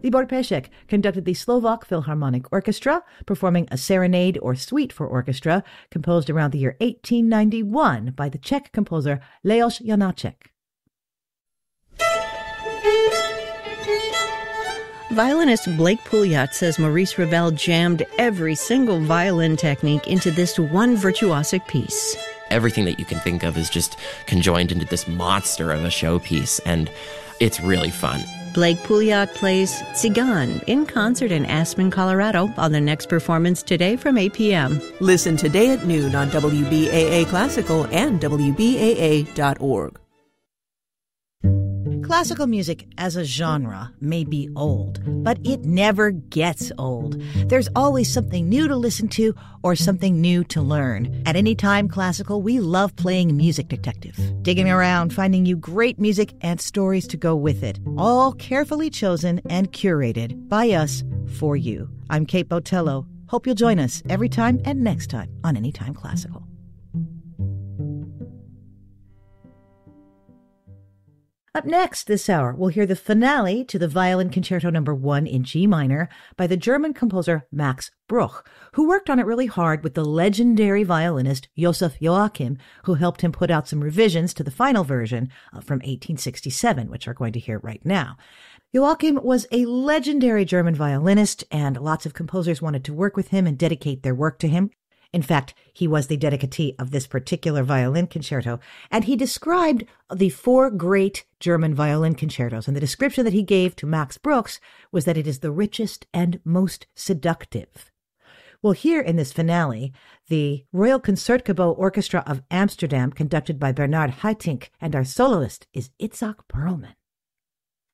Libor Pešek conducted the Slovak Philharmonic Orchestra, performing a serenade or suite for orchestra composed around the year 1891 by the Czech composer Leoš Janáček. Violinist Blake Pouliot says Maurice Ravel jammed every single violin technique into this one virtuosic piece. Everything that you can think of is just conjoined into this monster of a showpiece, and it's really fun. Blake Pouliot plays Tzigane in concert in Aspen, Colorado on the next performance today from 8 p.m. Listen today at noon on WBAA Classical and WBAA.org. Classical music as a genre may be old, but it never gets old. There's always something new to listen to or something new to learn. At Anytime Classical, we love playing Music Detective, digging around, finding you great music and stories to go with it, all carefully chosen and curated by us for you. I'm Kate Botello. Hope you'll join us every time and next time on Anytime Classical. Up next this hour, we'll hear the finale to the Violin Concerto No. 1 in G minor by the German composer Max Bruch, who worked on it really hard with the legendary violinist Joseph Joachim, who helped him put out some revisions to the final version from 1867, which we're going to hear right now. Joachim was a legendary German violinist, and lots of composers wanted to work with him and dedicate their work to him. In fact, he was the dedicatee of this particular violin concerto, and he described the 4 great German violin concertos, and the description that he gave to Max Bruch was that it is the richest and most seductive. Well, here in this finale, the Royal Concertgebouw Orchestra of Amsterdam, conducted by Bernard Haitink, and our soloist is Itzhak Perlman.